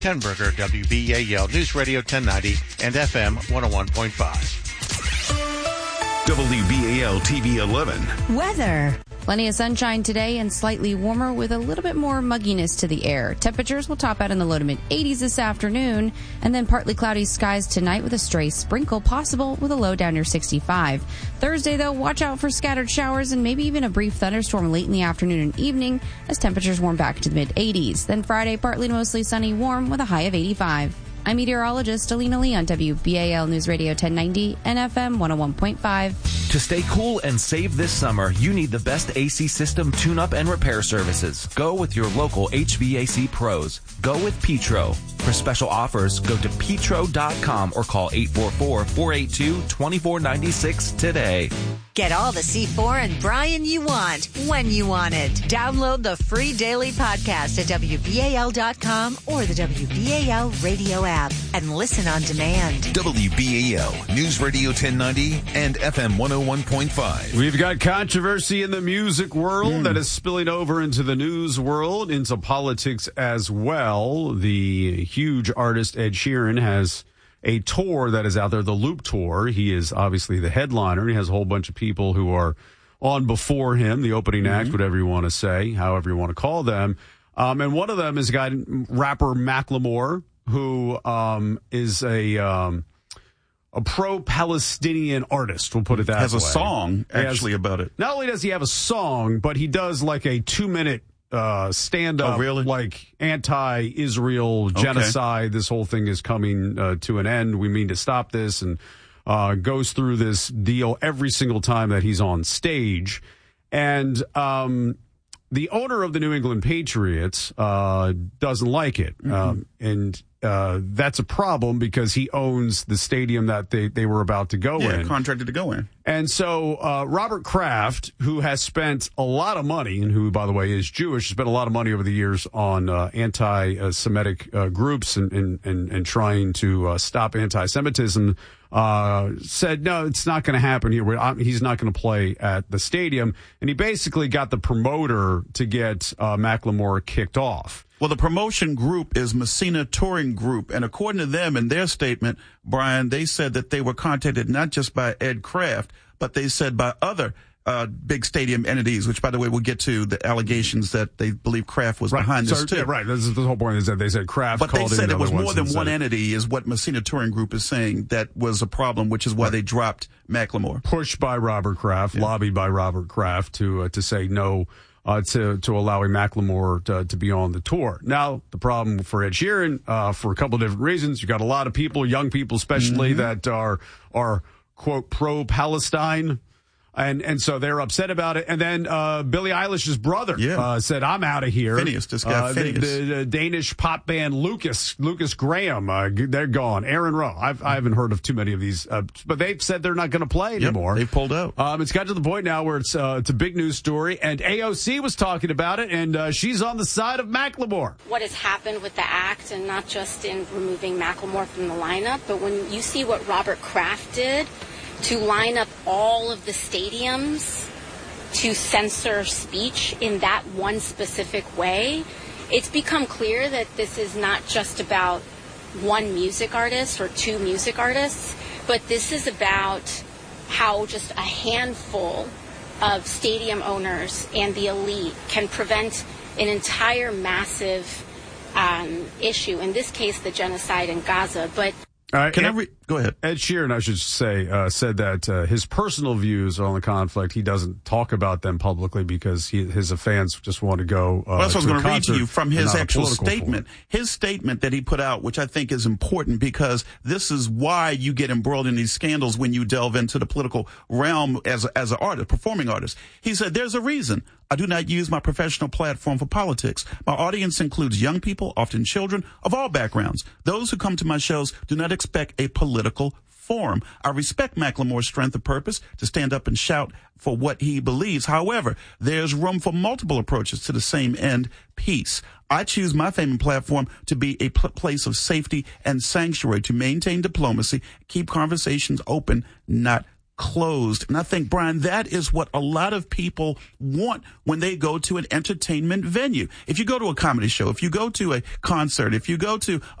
Ken Berger, WBAL News Radio 1090 and FM 101.5. WBAL TV 11. Weather. Plenty of sunshine today and slightly warmer with a little bit more mugginess to the air. Temperatures will top out in the low to mid 80s this afternoon, and then partly cloudy skies tonight with a stray sprinkle possible with a low down near 65. Thursday, though, watch out for scattered showers and maybe even a brief thunderstorm late in the afternoon and evening as temperatures warm back to the mid 80s. Then Friday, partly to mostly sunny, warm with a high of 85. I'm meteorologist Alina Lee on WBAL News Radio 1090 and FM 101.5. To stay cool and save this summer, you need the best AC system tune-up and repair services. Go with your local HVAC pros. Go with Petro. For special offers, go to petro.com or call 844-482-2496 today. Get all the C4 and Brian you want, when you want it. Download the free daily podcast at WBAL.com or the WBAL radio app and listen on demand. WBAL News Radio 1090 and FM 101.5. We've got controversy in the music world that is spilling over into the news world, into politics as well. The huge artist Ed Sheeran has a tour that is out there, the Loop Tour. He is obviously the headliner. He has a whole bunch of people who are on before him, the opening act, whatever you want to say, however you want to call them. And one of them is a guy, rapper Macklemore, who is a pro-Palestinian artist, we'll put it that way. Has a song, actually, about it. Not only does he have a song, but he does like a 2-minute stand-up, like anti-Israel genocide. Okay. This whole thing is coming to an end. We mean to stop this, and goes through this deal every single time that he's on stage. And the owner of the New England Patriots doesn't like it. And that's a problem because he owns the stadium that they were about to go in. Contracted to go in. And so Robert Kraft, who has spent a lot of money, and who, by the way, is Jewish, spent a lot of money over the years on anti-Semitic groups and trying to stop anti-Semitism, said, no, it's not going to happen here. He's not going to play at the stadium. And he basically got the promoter to get Macklemore kicked off. Well, the promotion group is Messina Touring Group, and according to them in their statement, Brian, they said that they were contacted not just by Ed Kraft, but they said by other big stadium entities, which, by the way, we'll get to the allegations that they believe Kraft was behind this, too. Yeah, right. This is the whole point, is that they said Kraft called in. But they said it was more than one entity, is what Messina Touring Group is saying, that was a problem, which is why they dropped Macklemore. Pushed by Robert Kraft, lobbied by Robert Kraft to say no to allowing Macklemore to be on the tour. Now, the problem for Ed Sheeran, for a couple of different reasons, you got a lot of people, young people especially, that are quote pro-Palestine. And so they're upset about it. And then Billie Eilish's brother said, I'm out of here. Phineas, this guy Phineas. The Danish pop band Lucas Graham, they're gone. Aaron Rowe. I haven't heard of too many of these, but they've said they're not going to play anymore. They've pulled out. It's got to the point now where it's a big news story, and AOC was talking about it, and she's on the side of Macklemore. What has happened with the act, and not just in removing Macklemore from the lineup, but when you see what Robert Kraft did to line up all of the stadiums to censor speech in that one specific way, it's become clear that this is not just about one music artist or two music artists, but this is about how just a handful of stadium owners and the elite can prevent an entire massive issue, in this case the genocide in Gaza. But go ahead. Ed Sheeran, I should say, said that his personal views on the conflict, he doesn't talk about them publicly because his fans just want to go that's what I was going to read to you from his actual statement. His statement that he put out, which I think is important because this is why you get embroiled in these scandals when you delve into the political realm as an artist, performing artist. He said, there's a reason I do not use my professional platform for politics. My audience includes young people, often children, of all backgrounds. Those who come to my shows do not expect a political forum. I respect Macklemore's strength of purpose to stand up and shout for what he believes. However, there's room for multiple approaches to the same end, peace. I choose my fame and platform to be a place of safety and sanctuary, to maintain diplomacy, keep conversations open, not closed. And I think, Brian, that is what a lot of people want when they go to an entertainment venue. If you go to a comedy show, if you go to a concert, if you go to